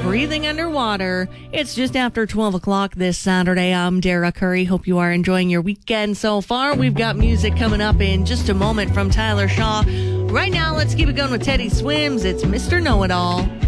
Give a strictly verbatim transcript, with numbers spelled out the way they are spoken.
Breathing Underwater. It's just after twelve o'clock this Saturday. I'm Dara Curry. Hope you are enjoying your weekend so far. We've got music coming up in just a moment from Tyler Shaw. Right now, let's keep it going with Teddy Swims. It's Mister Know-It-All.